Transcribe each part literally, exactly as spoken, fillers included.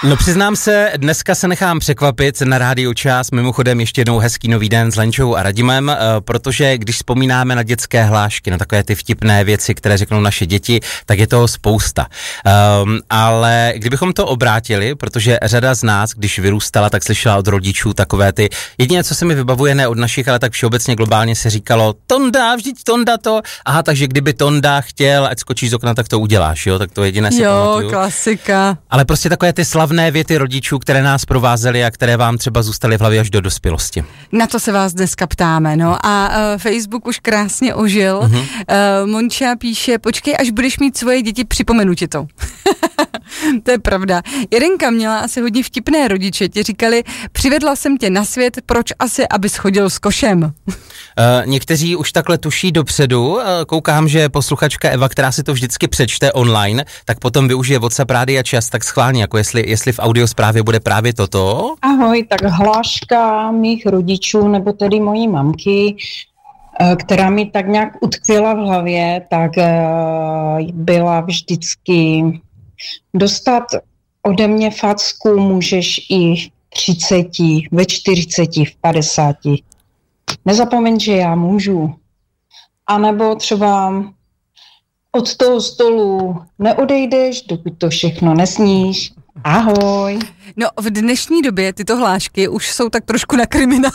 No přiznám se, dneska se nechám překvapit na Rádiu Čas, mimochodem ještě jednou hezký nový den s Lenčou a Radimem, protože když vzpomínáme na dětské hlášky, na takové ty vtipné věci, které řeknou naše děti, tak je toho spousta. Um, ale kdybychom to obrátili, protože řada z nás, když vyrůstala, tak slyšela od rodičů takové ty, jediné, co se mi vybavuje, ne od našich, ale tak všeobecně globálně se říkalo, Tonda, vždyť Tonda to, aha, takže kdyby Tonda chtěl, ať skočíš z okna, tak to uděláš, jo, tak to jediné si pamatuju. Jo, klasika. Ale prostě takové ty slavné věty rodičů, které nás provázely a které vám třeba zůstaly v hlavě až do dospělosti. Na to se vás dneska ptáme, no a uh, Facebook už krásně ožil. Uh-huh. Uh, Monča píše, počkej, až budeš mít svoje děti, připomenu ti to. To je pravda. Irenka měla asi hodně vtipné rodiče, ti říkali, přivedla jsem tě na svět, proč asi, abys chodil s košem? Uh, někteří už takhle tuší dopředu, uh, koukám, že posluchačka Eva, která si to vždycky přečte online, tak potom využije WhatsApp Rádia Čas, tak schválně, jako jestli, jestli v audiosprávě bude právě toto. Ahoj, tak hláška mých rodičů, nebo tedy mojí mamky, která mi tak nějak utkvěla v hlavě, tak byla vždycky dostat ode mě facku můžeš i v třiceti, ve čtyřiceti, v padesáti. Nezapomeň, že já můžu. A nebo třeba od toho stolu neodejdeš, dokud to všechno nesníš. Ahoj. No v dnešní době tyto hlášky už jsou tak trošku na kriminál.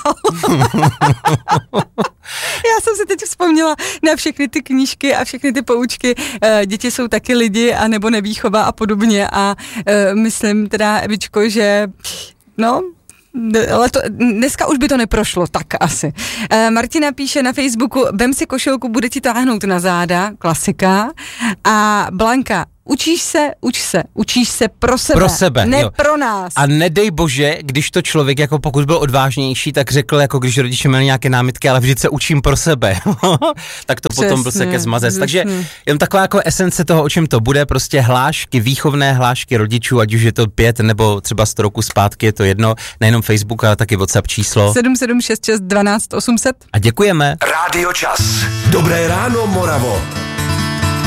Já jsem si teď vzpomněla na všechny ty knížky a všechny ty poučky. Děti jsou taky lidi a nebo nevýchova a podobně a myslím teda, Evičko, že no... Ale to, dneska už by to neprošlo, tak asi. E, Martina píše na Facebooku, vem si košilku, bude ti táhnout na záda, klasika. A Blanka, učíš se, uč se, učíš se pro sebe, pro sebe ne jo. pro nás. A nedej bože, když to člověk, jako pokud byl odvážnější, tak řekl, jako když rodiče měli nějaké námitky, ale vždyť se učím pro sebe. Tak to přesně, potom byl se ke zmazec. přesně. Takže jen taková jako esence toho, o čem to bude, prostě hlášky, výchovné hlášky rodičů, ať už je to pět nebo třeba sto roku zpátky, je to jedno, nejenom Facebook, ale taky WhatsApp číslo. sedm sedm šest šest dvanáct osm set. A děkujeme. Rádio Čas. Dobré ráno, Moravo.